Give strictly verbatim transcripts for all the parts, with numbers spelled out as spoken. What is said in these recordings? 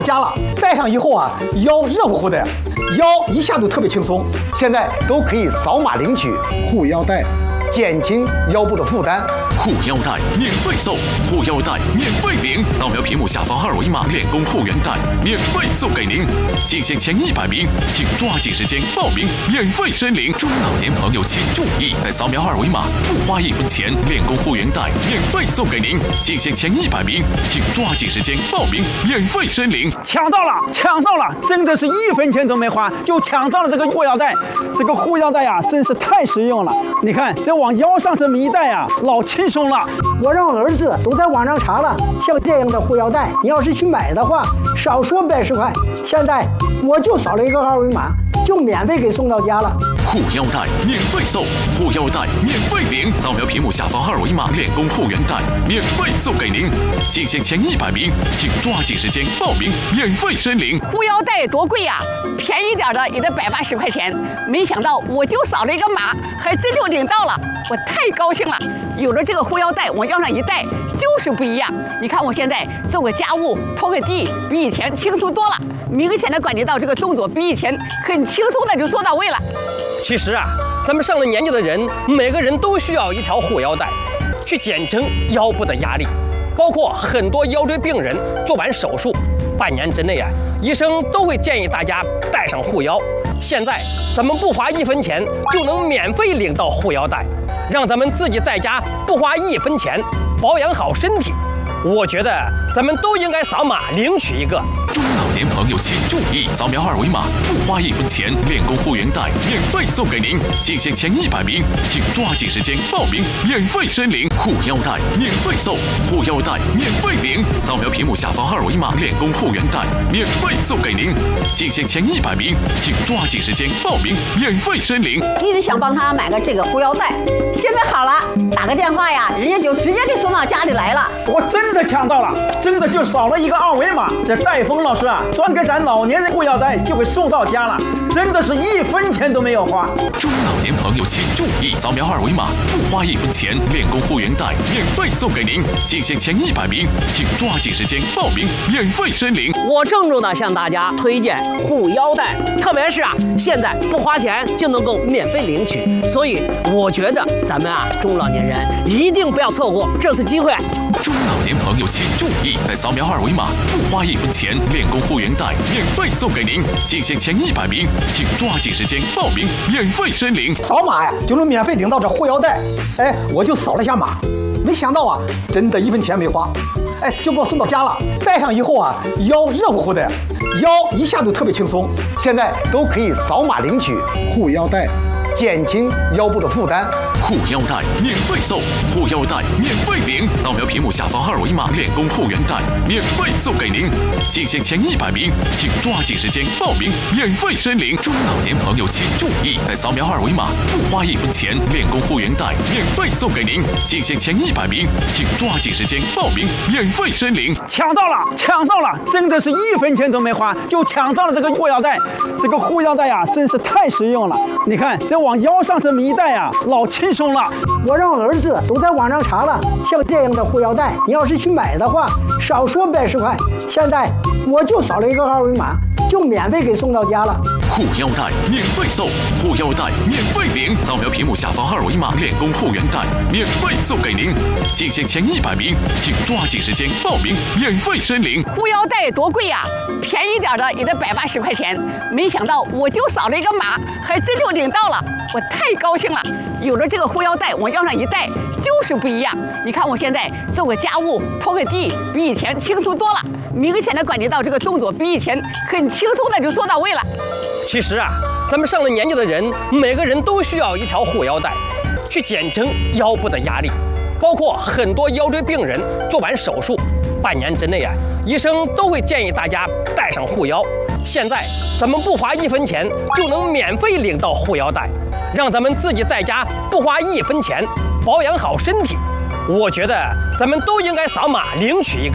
加了，戴上以后啊，腰热乎乎的，腰一下就特别轻松。现在都可以扫码领取护腰带，减轻腰部的负担。 护腰带免费送，护腰带免费领，扫描屏幕下方二维码，练功护原带免费送给您。进线前一百名，请抓紧时间报名，免费申领。中老年朋友请注意，在扫描二维码，不花一分钱，练功护原带免费送给您。进线前一百名，请抓紧时间报名，免费申领。 抢到了，抢到了！真的是一分钱都没花，就抢到了这个护腰带。这个护腰带呀、啊，真是太实用了。你看，这往腰上这么一戴呀、啊，老轻松了。 我让儿子都在网上查了，像这样的护腰带，你要是去买的话，少说百十块。现在我就扫了一个二维码，就免费给送到家了。 护腰带免费送，护腰带免费领，扫描屏幕下方二维码，练功护原带免费送给您。进线前一百名，请抓紧时间报名，免费申领。 护腰带多贵呀、啊，便宜点的也得百八十块钱。没想到我就扫了一个码，还真就领到了，我太高兴了。有了这个护腰带，往腰上一戴，就是不一样。你看我现在做个家务、拖个地，比以前轻松多了。明显的感觉到这个动作比以前很轻松的就做到位了。 其实啊，咱们上了年纪的人，每个人都需要一条护腰带，去减轻腰部的压力。包括很多腰椎病人做完手术，半年之内啊，医生都会建议大家带上护腰。现在咱们不花一分钱就能免费领到护腰带，让咱们自己在家不花一分钱保养好身体。我觉得咱们都应该扫码领取一个。 中老年朋友请注意，扫描二维码，不花一分钱，练功护原带免费送给您。进线前一百名，请抓紧时间报名，免费申领。护腰带免费送，护腰带免费领，扫描屏幕下方二维码，练功护原带免费送给您。进线前一百名，请抓紧时间报名，免费申领。 一直想帮他买个这个护腰带，现在好了，打个电话呀，人家就直接给送到家里来了。 我真的抢到了，真的就扫了一个二维码，这戴峰老师啊，专给咱老年人护腰带就给送到家了，真的是一分钱都没有花。 中老年朋友请注意，扫描二维码，不花一分钱，练功护原带免费送给您。进线前一百名，请抓紧时间报名，免费申领。 我郑重的向大家推荐护腰带，特别是啊，现在不花钱就能够免费领取，所以我觉得咱们啊中老年人一定不要错过这次机会。 中老年朋友请注意，在扫描二维码，不花一分钱，练功护原带免费送给您。进线前一百名，请抓紧时间报名，免费申领。 扫码呀，就能免费领到这护腰带。哎，我就扫了一下码，没想到啊，真的一分钱没花，哎，就给我送到家了。戴上以后啊，腰热乎乎的，腰一下就特别轻松。现在都可以扫码领取护腰带，减轻腰部的负担。 护腰带免费送，护腰带免费领，扫描屏幕下方二维码，练功护原带免费送给您。进线前一百名，请抓紧时间报名，免费申领。中老年朋友请注意，在扫描二维码，不花一分钱，练功护原带免费送给您。进线前一百名，请抓紧时间报名，免费申领。 抢到了，抢到了！真的是一分钱都没花，就抢到了这个护腰带。这个护腰带呀、啊，真是太实用了。你看，这往腰上这么一戴呀、啊，老轻松了。 我让儿子都在网上查了，像这样的护腰带，你要是去买的话，少说百十块。现在我就扫了一个二维码，就免费给送到家了。 护腰带免费送，护腰带免费领，扫描屏幕下方二维码，练功护原带免费送给您。进线前一百名，请抓紧时间报名，免费申领。 护腰带多贵呀、啊，便宜点的也得百八十块钱。没想到我就扫了一个码，还真就领到了，我太高兴了。有了这个护腰带，往腰上一戴，就是不一样。你看我现在做个家务、拖个地，比以前轻松多了。明显的感觉到这个动作比以前很轻松的就做到位了。 其实啊，咱们上了年纪的人，每个人都需要一条护腰带，去减轻腰部的压力。包括很多腰椎病人做完手术，半年之内啊，医生都会建议大家带上护腰。现在咱们不花一分钱就能免费领到护腰带，让咱们自己在家不花一分钱保养好身体。我觉得咱们都应该扫码领取一个。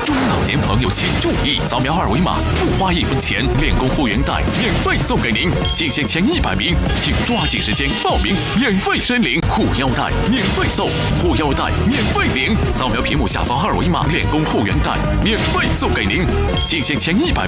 中老年朋友请注意，扫描二维码不花一分钱，练功护原带免费送给您，进线前一百名，请抓紧时间报名，免费申领护腰带，免费送护腰带，免费领。扫描屏幕下方二维码，练功护原带免费送给您，进线前一百。